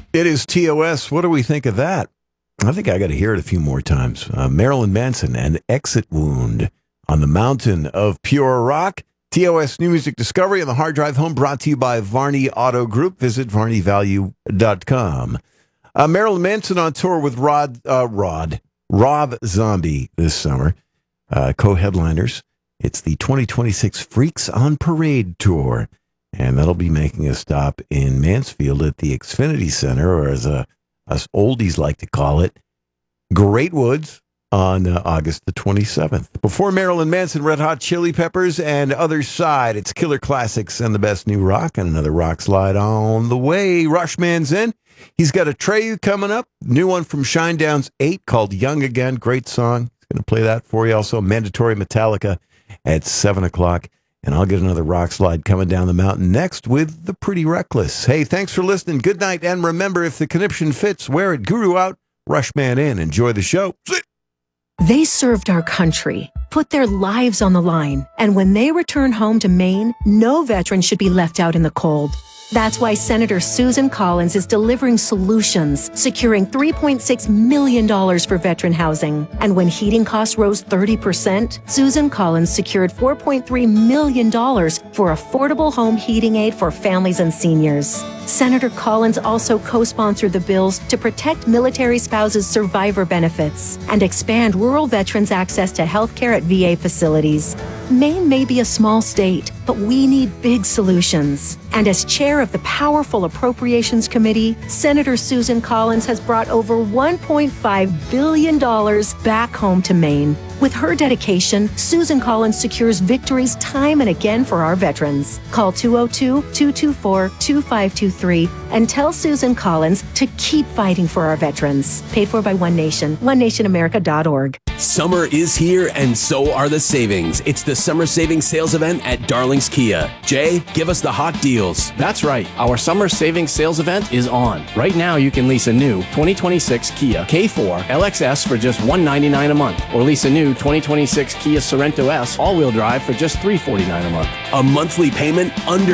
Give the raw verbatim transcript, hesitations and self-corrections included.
It is T O S. What do we think of that? I think I got to hear it a few more times. Uh, Marilyn Manson and Exit Wound on the mountain of pure rock. T O S New Music Discovery on the hard drive home, brought to you by Varney Auto Group. Visit varney value dot com. Uh, Marilyn Manson on tour with Rod, uh, Rod, Rob Zombie this summer. Uh, co-headliners. It's the twenty twenty-six Freaks on Parade tour. And that'll be making a stop in Mansfield at the Xfinity Center, or as uh, us oldies like to call it, Great Woods, on uh, August the twenty-seventh. Before Marilyn Manson, Red Hot Chili Peppers, and Other Side, it's Killer Classics and the best new rock, and another rock slide on the way. Rushman's in. He's got a Treyu coming up, new one from Shinedown's eight called Young Again. Great song. He's going to play that for you. Also, Mandatory Metallica at seven o'clock. And I'll get another rock slide coming down the mountain next with The Pretty Reckless. Hey, thanks for listening. Good night. And remember, if the conniption fits, wear it. Guru out, Rushman in. Enjoy the show. They served our country, put their lives on the line. And when they return home to Maine, no veteran should be left out in the cold. That's why Senator Susan Collins is delivering solutions, securing three point six million dollars for veteran housing. And when heating costs rose thirty percent, Susan Collins secured four point three million dollars for affordable home heating aid for families and seniors. Senator Collins also co-sponsored the bills to protect military spouses' survivor benefits and expand rural veterans' access to health care at V A facilities. Maine may be a small state, but we need big solutions. And as chair of the powerful Appropriations Committee, Senator Susan Collins has brought over one point five billion dollars back home to Maine. With her dedication, Susan Collins secures victories time and again for our veterans. Call two oh two, two two four, two five two three and tell Susan Collins to keep fighting for our veterans. Paid for by One Nation, one nation america dot org. Summer is here, and so are the savings. It's the Summer Savings Sales Event at Darling's Kia. Jay, give us the hot deals. That's right. Our Summer Savings Sales Event is on. Right now, you can lease a new twenty twenty-six Kia K four L X S for just one hundred ninety-nine dollars a month, or lease a new twenty twenty-six Kia Sorento S all-wheel drive for just three hundred forty-nine dollars a month. A monthly payment under